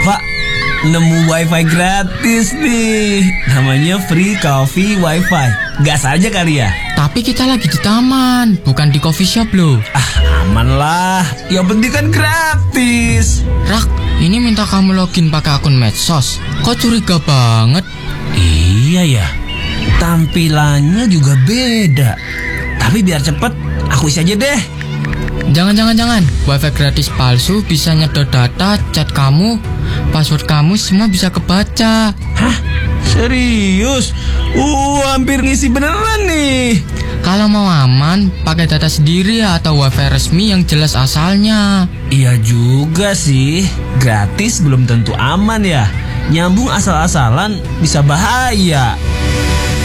Pak, nemu wifi gratis nih. Namanya Free Coffee Wifi. Gas aja kali ya? Tapi kita lagi di taman, bukan di coffee shop loh. Aman lah, yang penting kan gratis. Rak, ini minta kamu login pakai akun medsos. Kok curiga banget? Iya ya, tampilannya juga beda. Tapi biar cepet, aku isi aja deh. Jangan. Wifi gratis palsu bisa nyedot data, chat kamu, password kamu semua bisa kebaca. Hah? Serius? Hampir ngisi beneran nih. Kalau mau aman, pakai data sendiri atau wifi resmi yang jelas asalnya. Iya juga sih, gratis belum tentu aman ya. Nyambung asal-asalan bisa bahaya.